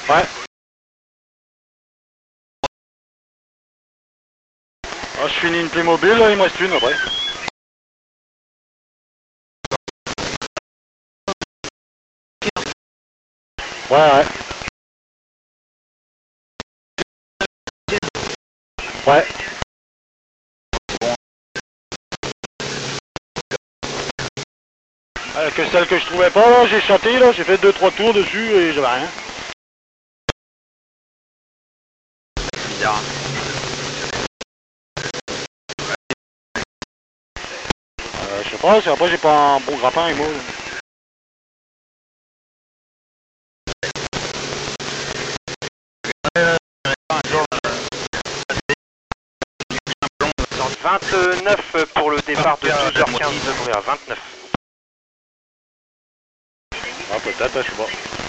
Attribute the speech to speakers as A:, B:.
A: Ouais. Ah, je finis une Playmobil, là, il me reste une après. Ouais. Ouais. Que celle que je trouvais pas, là, j'ai chanté, là, j'ai fait 2-3 tours dessus et j'avais rien.
B: Bizarre.
A: Je sais pas, c'est après j'ai pas un bon grappin et moi.
C: Dans 29 pour le départ de 12h15 de Brouillard, 29.
A: Ah peut-être, je sais pas.